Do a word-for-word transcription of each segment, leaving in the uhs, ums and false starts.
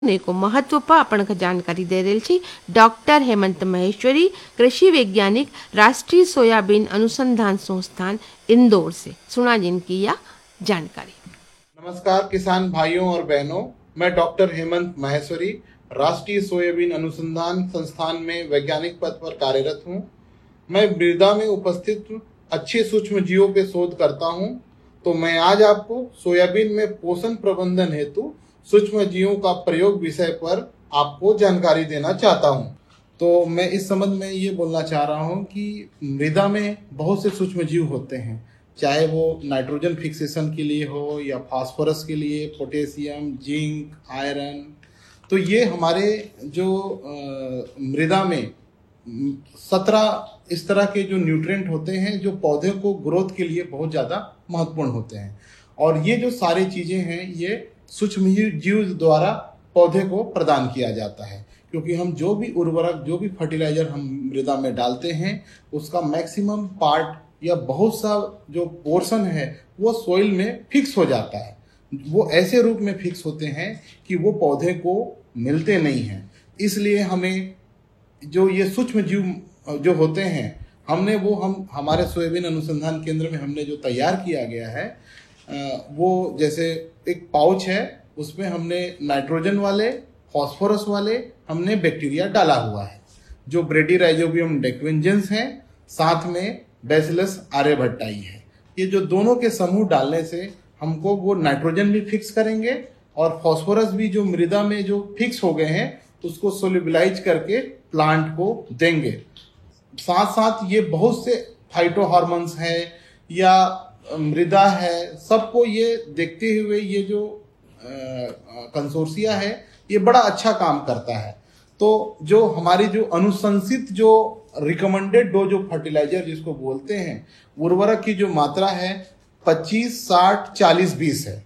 को महत्व पर अपन का जानकारी दे रही छी डॉक्टर हेमंत महेश्वरी, कृषि वैज्ञानिक, राष्ट्रीय सोयाबीन अनुसंधान संस्थान इंदौर से। सुना जिनकी यह जानकारी। नमस्कार किसान भाइयों और बहनों, मैं डॉक्टर हेमंत महेश्वरी राष्ट्रीय सोयाबीन अनुसंधान संस्थान में वैज्ञानिक पद पर कार्यरत हूं। मैं मृदा में उपस्थित अच्छे सूक्ष्म जीवों पे शोध करता हूं। तो मैं आज आपको सोयाबीन में पोषण प्रबंधन हेतु सूक्ष्म जीवों का प्रयोग विषय पर आपको जानकारी देना चाहता हूं। तो मैं इस संबंध में ये बोलना चाह रहा हूं कि मृदा में बहुत से सूक्ष्म जीव होते हैं, चाहे वो नाइट्रोजन फिक्सेशन के लिए हो या फास्फोरस के लिए, पोटेशियम, जिंक, आयरन। तो ये हमारे जो मृदा में सत्रह इस तरह के जो न्यूट्रिएंट होते हैं जो पौधे को ग्रोथ के लिए बहुत ज़्यादा महत्वपूर्ण होते हैं। और ये जो सारी चीज़ें हैं ये सूक्ष्म जीव द्वारा पौधे को प्रदान किया जाता है, क्योंकि हम जो भी उर्वरक, जो भी फर्टिलाइजर हम मृदा में डालते हैं उसका मैक्सिमम पार्ट या बहुत सा जो पोर्शन है वो सोइल में फिक्स हो जाता है। वो ऐसे रूप में फिक्स होते हैं कि वो पौधे को मिलते नहीं हैं। इसलिए हमें जो ये सूक्ष्म जीव जो होते हैं हमने वो हम हमारे सोयाबीन अनुसंधान केंद्र में हमने जो तैयार किया गया है, वो जैसे एक पाउच है, उसमें हमने नाइट्रोजन वाले, फास्फोरस वाले हमने बैक्टीरिया डाला हुआ है जो ब्रेडी राइजोबियम डेक्वेंजेंस हैं, साथ में बैसिलस आर्यभट्टाई है। ये जो दोनों के समूह डालने से हमको वो नाइट्रोजन भी फिक्स करेंगे और फास्फोरस भी जो मृदा में जो फिक्स हो गए हैं उसको सोल्यूबलाइज करके प्लांट को देंगे। साथ साथ ये बहुत से फाइटो हार्मोन्स है या मृदा है, सबको ये देखते हुए ये जो कंसोर्सिया है ये बड़ा अच्छा काम करता है। तो जो हमारी जो अनुशंसित जो रिकमेंडेड डोज ऑफ फर्टिलाइजर जिसको बोलते हैं, उर्वरक की जो मात्रा है पच्चीस, साठ, चालीस, बीस है।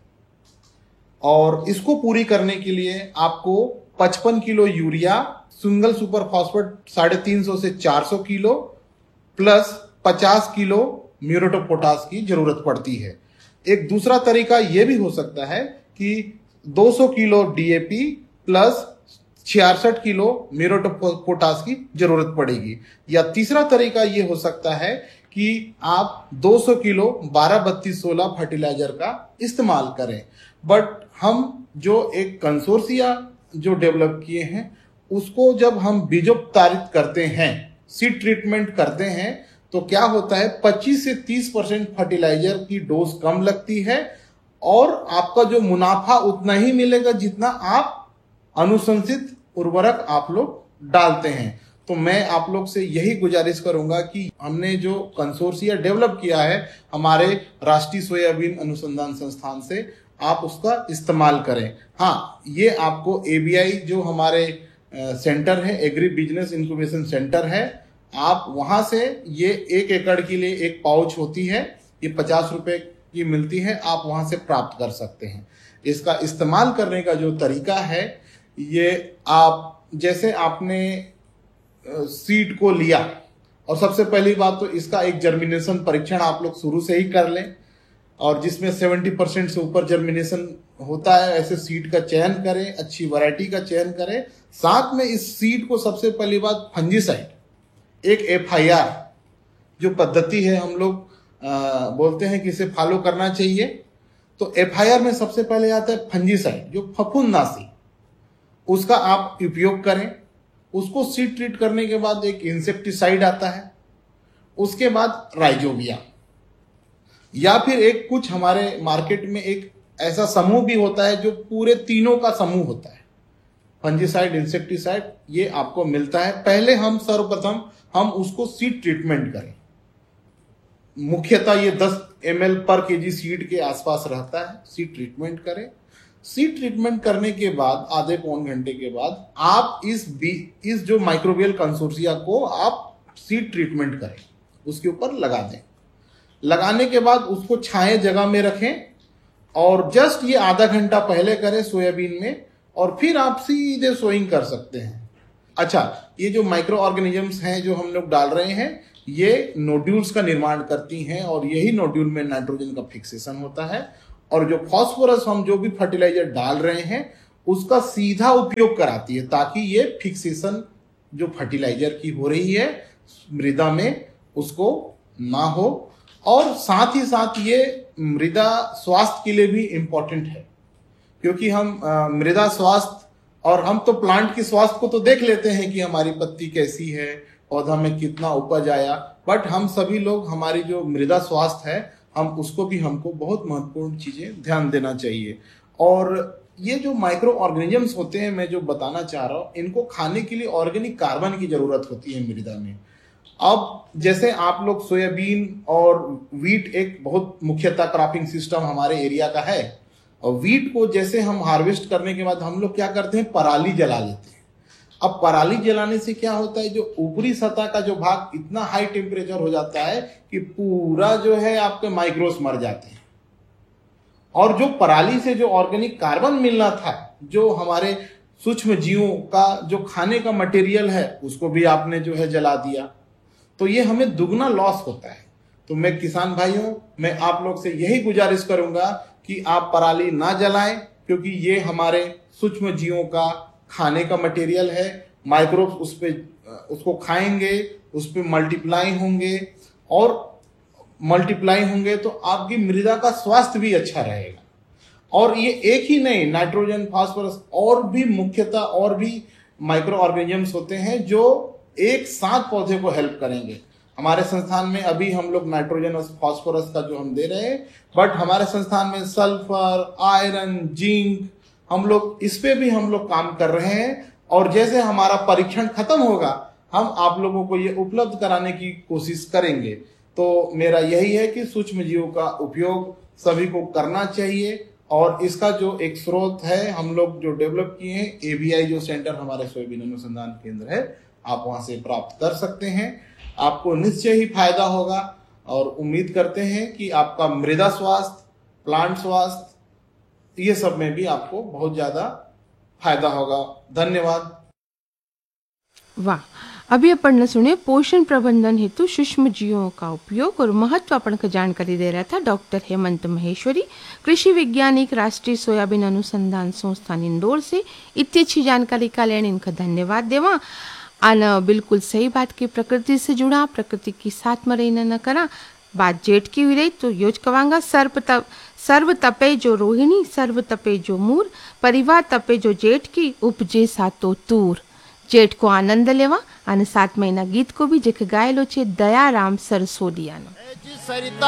और इसको पूरी करने के लिए आपको पचपन kilo urea, single super phosphate साढ़े तीन सौ से चार सौ किलो प्लस पचास किलो म्यूरेट ऑफ पोटाश की जरूरत पड़ती है। एक दूसरा तरीका यह भी हो सकता है कि दो सौ किलो डीएपी प्लस छियासठ किलो म्यूरेट ऑफ पोटाश की जरूरत पड़ेगी। या तीसरा तरीका यह हो सकता है कि आप दो सौ किलो बारह बत्तीस सोलह फर्टिलाइजर का इस्तेमाल करें। बट हम जो एक कंसोर्सिया जो डेवलप किए हैं उसको जब हम बीजोपचारित करते हैं, सीड ट्रीटमेंट करते हैं, तो क्या होता है पच्चीस से तीस परसेंट फर्टिलाइजर की डोज कम लगती है और आपका जो मुनाफा उतना ही मिलेगा जितना आप अनुशंसित उर्वरक आप लोग डालते हैं। तो मैं आप लोग से यही गुजारिश करूंगा कि हमने जो कंसोर्सिया डेवलप किया है हमारे राष्ट्रीय सोयाबीन अनुसंधान संस्थान से, आप उसका इस्तेमाल करें। हाँ, ये आपको एबीआई जो हमारे सेंटर है, एग्री बिजनेस इंक्यूबेशन सेंटर है, आप वहां से ये एक एकड़ के लिए एक पाउच होती है, ये पचास रुपए की मिलती है, आप वहां से प्राप्त कर सकते हैं। इसका इस्तेमाल करने का जो तरीका है, ये आप जैसे आपने सीड को लिया और सबसे पहली बात तो इसका एक जर्मिनेशन परीक्षण आप लोग शुरू से ही कर लें, और जिसमें सत्तर परसेंट से ऊपर जर्मिनेशन होता है ऐसे सीड का चयन करें, अच्छी वैरायटी का चयन करें। साथ में इस सीड को सबसे पहली बात फंजीसाइड, एक एफआईआर जो पद्धति है हम लोग बोलते हैं कि इसे फॉलो करना चाहिए। तो एफआईआर में सबसे पहले आता है फंजीसाइड जो फफूंदनाशी, उसका आप उपयोग करें। उसको सीड ट्रीट करने के बाद एक इंसेक्टिसाइड आता है, उसके बाद राइजोबिया, या फिर एक कुछ हमारे मार्केट में एक ऐसा समूह भी होता है जो पूरे तीनों का समूह होता है, फंजीसाइड, इंसेक्टिसाइड, ये आपको मिलता है। पहले हम सर्वप्रथम हम उसको सीड ट्रीटमेंट करें। मुख्यतः ये दस एम एल पर केजी सीड के आसपास रहता है। सीड ट्रीटमेंट करें। सीड ट्रीटमेंट करने के बाद आधे पौन घंटे के बाद आप इस बी इस जो माइक्रोबियल कंसोर्सिया को आप सीड ट्रीटमेंट करें, उसके ऊपर लगा दें। लगाने के बाद उसको छाए जगह में रखें और जस्ट ये आधा घंटा पहले करें सोयाबीन में, और फिर आप सीधे सोइंग कर सकते हैं। अच्छा, ये जो माइक्रो ऑर्गेनिजम्स हैं जो हम लोग डाल रहे हैं, ये नोड्यूल्स का निर्माण करती हैं और यही नोड्यूल में नाइट्रोजन का फिक्सेशन होता है। और जो फास्फोरस हम जो भी फर्टिलाइजर डाल रहे हैं उसका सीधा उपयोग कराती है, ताकि ये फिक्सेशन जो फर्टिलाइजर की हो रही है मृदा में उसको ना हो। और साथ ही साथ ये मृदा स्वास्थ्य के लिए भी इम्पोर्टेंट है, क्योंकि हम अ, मृदा स्वास्थ्य, और हम तो प्लांट की स्वास्थ्य को तो देख लेते हैं कि हमारी पत्ती कैसी है, पौधा में कितना उपज आया, बट हम सभी लोग हमारी जो मृदा स्वास्थ्य है हम उसको भी हमको बहुत महत्वपूर्ण चीजें ध्यान देना चाहिए। और ये जो माइक्रो ऑर्गेनिजम्स होते हैं, मैं जो बताना चाह रहा हूँ, इनको खाने के लिए ऑर्गेनिक कार्बन की जरूरत होती है मृदा में। अब जैसे आप लोग सोयाबीन और वीट एक बहुत मुख्यतः क्रॉपिंग सिस्टम हमारे एरिया का है, और वीट को जैसे हम हार्वेस्ट करने के बाद हम लोग क्या करते हैं, पराली जला लेते हैं। अब पराली जलाने से क्या होता है, जो ऊपरी सतह का जो भाग इतना हाई टेम्परेचर हो जाता है कि पूरा जो है आपके माइक्रोस मर जाते हैं, और जो पराली से जो ऑर्गेनिक कार्बन मिलना था, जो हमारे सूक्ष्म जीवों का जो खाने का मटेरियल है, उसको भी आपने जो है जला दिया, तो ये हमें दुगना लॉस होता है। तो मैं किसान भाइयों, मैं आप लोग से यही गुजारिश करूंगा कि आप पराली ना जलाएं, क्योंकि ये हमारे सूक्ष्म जीवों का खाने का मटेरियल है। माइक्रोब्स उस पे उसको खाएंगे, उस पे मल्टीप्लाई होंगे, और मल्टीप्लाई होंगे तो आपकी मृदा का स्वास्थ्य भी अच्छा रहेगा। और ये एक ही नहीं, नाइट्रोजन, फास्फोरस और भी मुख्यतः और भी माइक्रो ऑर्गेनिजम्स होते हैं जो एक साथ पौधे को हेल्प करेंगे। हमारे संस्थान में अभी हम लोग नाइट्रोजन और फास्फोरस का जो हम दे रहे हैं, बट हमारे संस्थान में सल्फर, आयरन, जिंक, हम लोग इस पे भी हम लोग काम कर रहे हैं। और जैसे हमारा परीक्षण खत्म होगा, हम आप लोगों को ये उपलब्ध कराने की कोशिश करेंगे। तो मेरा यही है कि सूक्ष्म जीवों का उपयोग सभी को करना चाहिए, और इसका जो एक स्रोत है हम लोग जो डेवलप किए हैं, एबीआई जो सेंटर हमारे सोयाबीन अनुसंधान केंद्र है, आप वहां से प्राप्त कर सकते हैं। आपको निश्चय ही फायदा होगा, और उम्मीद करते हैं कि आपका मृदा स्वास्थ्य, प्लांट स्वास्थ्य, ये सब में भी आपको बहुत ज्यादा फायदा होगा। धन्यवाद। वाह, अभी अपन ने सुने पोषण प्रबंधन हेतु सूक्ष्म जीवों का उपयोग और महत्व अपन को जानकारी दे रहा था डॉक्टर हेमंत महेश्वरी, कृषि वैज्ञानिक, राष्ट्रीय सोयाबीन अनुसंधान संस्थान इंदौर से। इतनी अच्छी जानकारी का लेने इनका धन्यवाद देवा। आना बिल्कुल सही बात की, प्रकृति से जुड़ा, प्रकृति की साथ में रहना न करा। बात जेठ की हुई रही तो योज कवांगा, सर्प तप सर्व तपे जो रोहिणी, सर्व तपे जो मूर, परिवार तपे जो जेठ की, उपजे सातो तूर। जेठ को आनंद लेवा અને સાત મહિના ગીત को भी जेके गायलो छे दयाराम सरसोदियानो।